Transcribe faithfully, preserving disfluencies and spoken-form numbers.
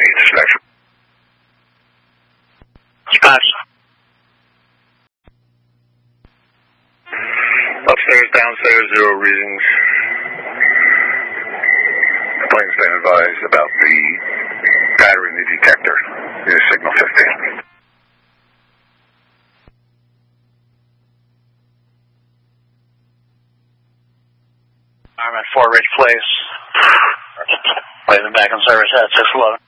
need dispatch. Dispatch. Upstairs, downstairs, zero readings. Plane stand advised about the battery in the detector. Use signal fifteen. I'm at Fort Ridge Place. Waving back in service at six eleven.